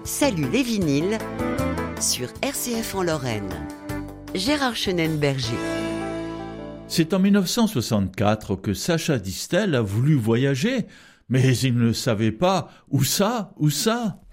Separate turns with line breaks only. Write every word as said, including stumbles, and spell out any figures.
Salut les vinyles sur R C F en Lorraine. Gérard Chenenberger.
C'est en dix-neuf cent soixante-quatre que Sacha Distel a voulu voyager, mais il ne savait pas où ça, où ça.